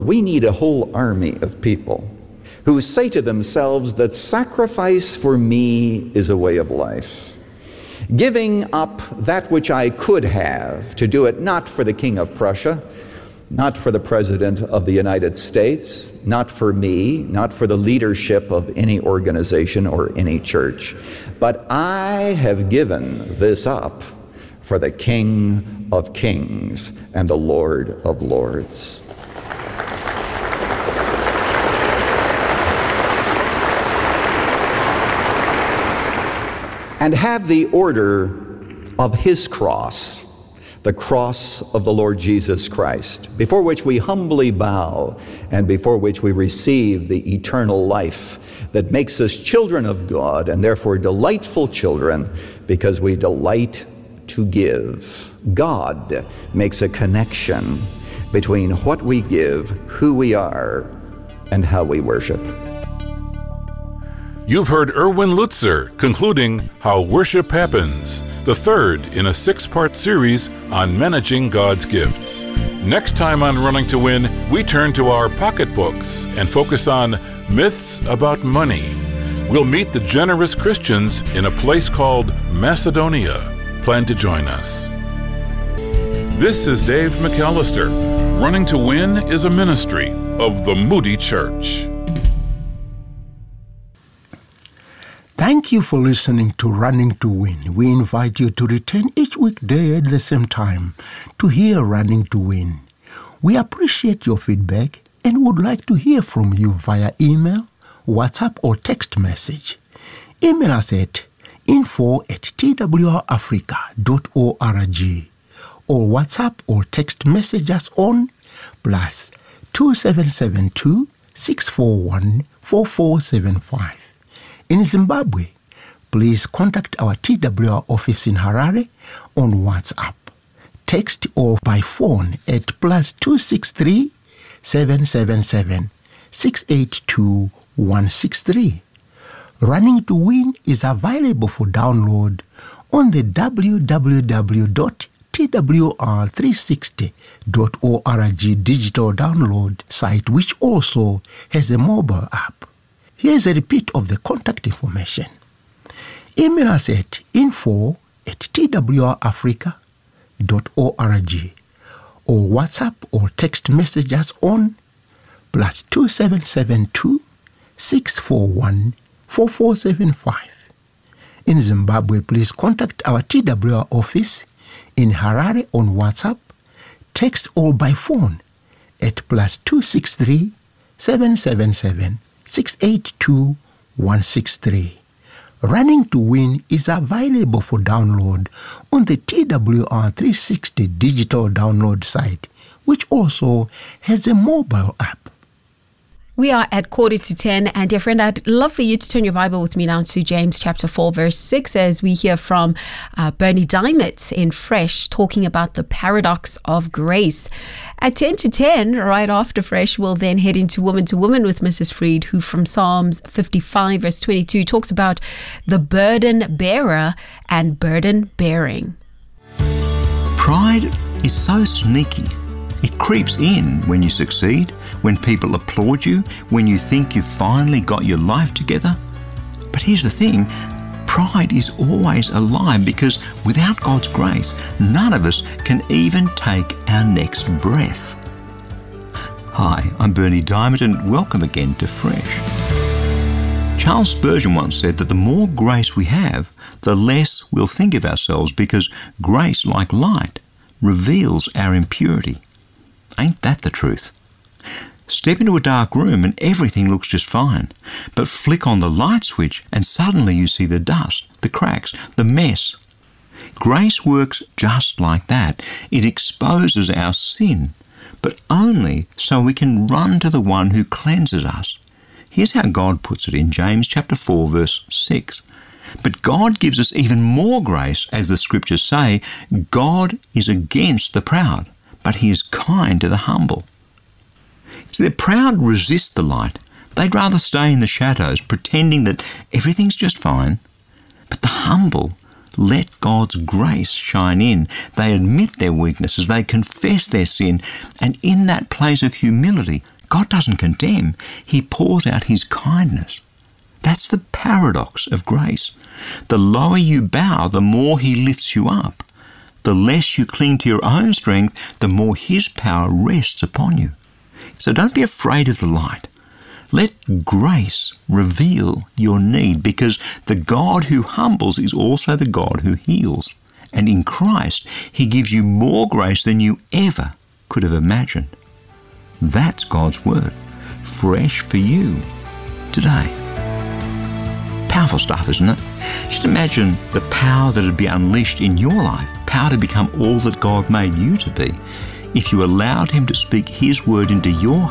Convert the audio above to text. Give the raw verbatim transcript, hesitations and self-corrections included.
We need a whole army of people who say to themselves that sacrifice for me is a way of life. Giving up that which I could have to do it not for the King of Prussia, not for the President of the United States, not for me, not for the leadership of any organization or any church, but I have given this up for the King of Kings and the Lord of Lords. And have the order of his cross, the cross of the Lord Jesus Christ, before which we humbly bow and before which we receive the eternal life that makes us children of God and therefore delightful children because we delight to give. God makes a connection between what we give, who we are, and how we worship. You've heard Erwin Lutzer concluding How Worship Happens, the third in a six-part series on managing God's gifts. Next time on Running to Win, we turn to our pocketbooks and focus on myths about money. We'll meet the generous Christians in a place called Macedonia. Plan to join us. This is Dave McAllister. Running to Win is a ministry of the Moody Church. Thank you for listening to Running to Win. We invite you to return each weekday at the same time to hear Running to Win. We appreciate your feedback and would like to hear from you via email, WhatsApp, or text message. Email us at info at t w r africa dot org or WhatsApp or text message us on plus two seven seven two, six four one, four four seven five. In Zimbabwe, please contact our T W R office in Harare on WhatsApp, text or by phone at plus two six three, seven seven seven, six eight two, one six three. Running to Win is available for download on the w w w dot t w r three sixty dot org digital download site, which also has a mobile app. Here's a repeat of the contact information. Email us at info at t w r africa dot org or WhatsApp or text message us on plus two seven seven two, six four one, four four seven five. In Zimbabwe, please contact our T W R office in Harare on WhatsApp, text or by phone at plus two six three, seven seven seven, six eight two, one six three. Running to Win is available for download on the T W R three sixty digital download site, which also has a mobile app. We are at quarter to ten, and dear friend, I'd love for you to turn your Bible with me now to James chapter four, verse six, as we hear from uh, Bernie Diamond in Fresh, talking about the paradox of grace. At ten to ten, right after Fresh, we'll then head into Woman to Woman with Missus Freed, who from Psalms fifty-five, verse twenty-two, talks about the burden bearer and burden bearing. Pride is so sneaky. It creeps in when you succeed, when people applaud you, when you think you've finally got your life together. But here's the thing, pride is always a lie, because without God's grace, none of us can even take our next breath. Hi, I'm Bernie Diamond, and welcome again to Fresh. Charles Spurgeon once said that the more grace we have, the less we'll think of ourselves, because grace, like light, reveals our impurity. Ain't that the truth? Step into a dark room and everything looks just fine. But flick on the light switch and suddenly you see the dust, the cracks, the mess. Grace works just like that. It exposes our sin, but only so we can run to the one who cleanses us. Here's how God puts it in James chapter four, verse six. But God gives us even more grace, as the scriptures say, God is against the proud, but he is kind to the humble. So the proud resist the light. They'd rather stay in the shadows, pretending that everything's just fine. But the humble let God's grace shine in. They admit their weaknesses, they confess their sin, and in that place of humility, God doesn't condemn, He pours out His kindness. That's the paradox of grace. The lower you bow, the more He lifts you up. The less you cling to your own strength, the more His power rests upon you. So don't be afraid of the light. Let grace reveal your need, because the God who humbles is also the God who heals. And in Christ, He gives you more grace than you ever could have imagined. That's God's word, fresh for you today. Powerful stuff, isn't it? Just imagine the power that would be unleashed in your life, power to become all that God made you to be, if you allowed Him to speak His word into your